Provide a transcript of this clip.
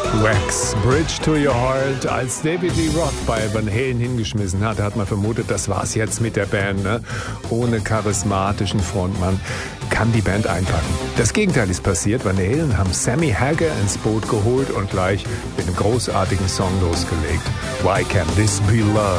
Wax, Bridge to Your Heart. Als David Lee Roth bei Van Halen hingeschmissen hat, hat man vermutet, das war's jetzt mit der Band. Ne? Ohne charismatischen Frontmann kann die Band einpacken. Das Gegenteil ist passiert. Van Halen haben Sammy Hagar ins Boot geholt und gleich mit einem großartigen Song losgelegt. Why Can't This Be Love?